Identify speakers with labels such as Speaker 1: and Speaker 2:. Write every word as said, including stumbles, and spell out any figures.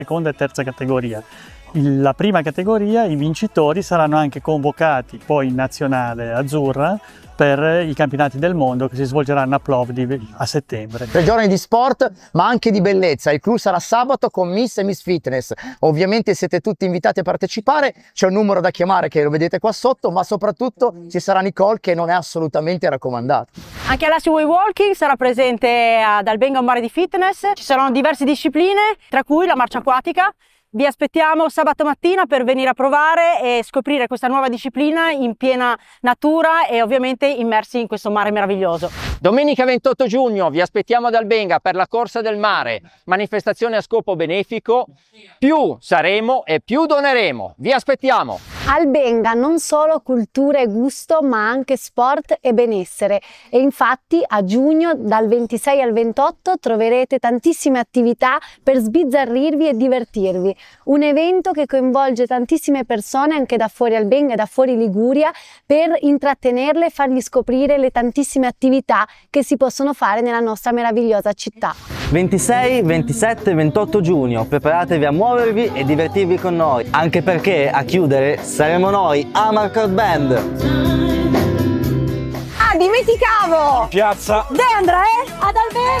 Speaker 1: seconda e terza categoria. Il, la prima categoria, i vincitori saranno anche convocati poi in nazionale azzurra per i campionati del mondo che si svolgeranno a Plovdiv a settembre.
Speaker 2: Tre giorni di sport ma anche di bellezza. Il clou sarà sabato con Miss e Miss Fitness. Ovviamente siete tutti invitati a partecipare, c'è un numero da chiamare che lo vedete qua sotto, ma soprattutto ci sarà Nicole che non è assolutamente raccomandata.
Speaker 3: Anche Alassio Way Walking sarà presente ad Albenga un mare di fitness, ci saranno diverse discipline tra cui la marcia acquatica. Vi aspettiamo sabato mattina per venire a provare e scoprire questa nuova disciplina in piena natura e ovviamente immersi in questo mare meraviglioso.
Speaker 4: Domenica ventotto giugno vi aspettiamo ad Albenga per la Corsa del Mare, manifestazione a scopo benefico. Più saremo e più doneremo. Vi aspettiamo!
Speaker 5: Albenga non solo cultura e gusto ma anche sport e benessere, e infatti a giugno dal ventisei al ventotto troverete tantissime attività per sbizzarrirvi e divertirvi. Un evento che coinvolge tantissime persone anche da fuori Albenga e da fuori Liguria per intrattenerle e fargli scoprire le tantissime attività che si possono fare nella nostra meravigliosa città.
Speaker 6: ventisei, ventisette e ventotto giugno, preparatevi a muovervi e divertirvi con noi, anche perché a chiudere saremo noi, Amarcord Band.
Speaker 3: Ah, dimenticavo!
Speaker 7: Piazza
Speaker 3: De André ad Albenga!